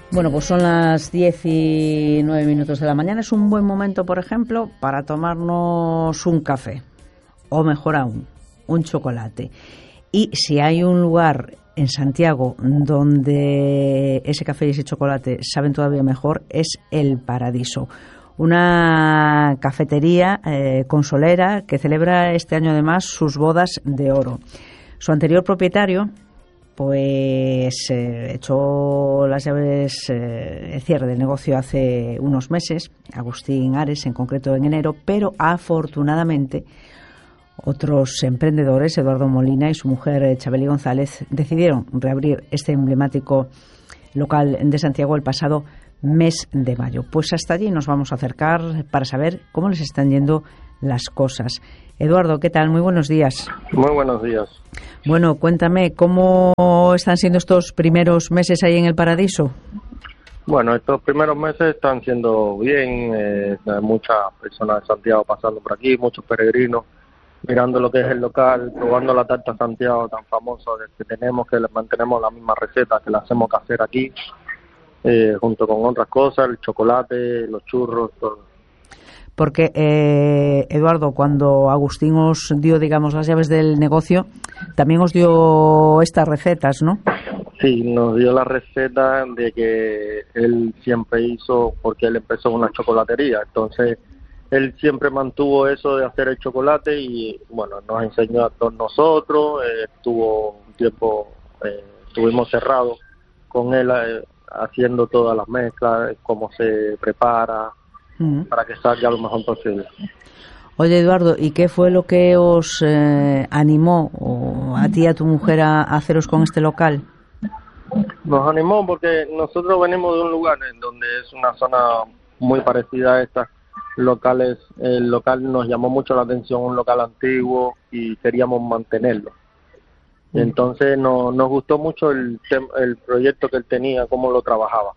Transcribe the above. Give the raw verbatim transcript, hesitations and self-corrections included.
Bueno, pues son las diez y nueve minutos de la mañana. Es un buen momento, por ejemplo, para tomarnos un café, o mejor aún, un chocolate. Y si hay un lugar en Santiago donde ese café y ese chocolate saben todavía mejor, es El Paradiso, una cafetería eh, consolera que celebra este año además sus bodas de oro. Su anterior propietario pues eh, echó las llaves, eh, el cierre del negocio hace unos meses, Agustín Ares, en concreto en enero, pero afortunadamente otros emprendedores, Eduardo Molina y su mujer Chabeli González, decidieron reabrir este emblemático local de Santiago el pasado mes de mayo. Pues hasta allí nos vamos a acercar para saber cómo les están yendo las cosas. Eduardo, ¿qué tal? Muy buenos días. Muy buenos días. Bueno, cuéntame, ¿cómo están siendo estos primeros meses ahí en El Paradiso? Bueno, estos primeros meses están siendo bien, eh, hay muchas personas de Santiago pasando por aquí, muchos peregrinos, mirando lo que es el local, probando la tarta Santiago tan famosa que tenemos, que mantenemos la misma receta que la hacemos casera aquí, eh, junto con otras cosas, el chocolate, los churros, todo. Porque, eh, Eduardo, cuando Agustín os dio, digamos, las llaves del negocio, también os dio estas recetas, ¿no? Sí, nos dio la receta de que él siempre hizo, porque él empezó una chocolatería, entonces él siempre mantuvo eso de hacer el chocolate y, bueno, nos enseñó a todos nosotros, eh, estuvo un tiempo, eh, estuvimos cerrados con él eh, haciendo todas las mezclas, cómo se prepara, para que salga lo mejor posible. Oye, Eduardo, ¿y qué fue lo que os eh, animó o a ti y a tu mujer a, a haceros con este local? Nos animó porque nosotros venimos de un lugar en donde es una zona muy parecida a estas locales. El local nos llamó mucho la atención, un local antiguo, y queríamos mantenerlo. Y entonces no, nos gustó mucho el, el proyecto que él tenía, cómo lo trabajaba.